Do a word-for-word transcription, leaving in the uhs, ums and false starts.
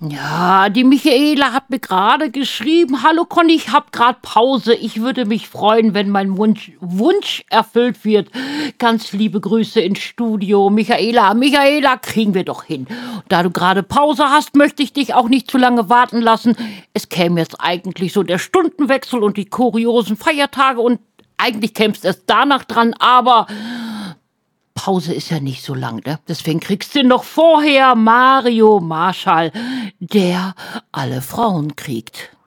Ja, die Michaela hat mir gerade geschrieben: „Hallo Conny, ich habe gerade Pause. Ich würde mich freuen, wenn mein Wunsch Wunsch erfüllt wird. Ganz liebe Grüße ins Studio, Michaela.“ Michaela, kriegen wir doch hin. Da du gerade Pause hast, möchte ich dich auch nicht zu lange warten lassen. Es käme jetzt eigentlich so der Stundenwechsel und die kuriosen Feiertage und eigentlich käme es erst danach dran, aber Pause ist ja nicht so lang, ne? Deswegen kriegst du noch vorher Mario Marschall, der alle Frauen kriegt.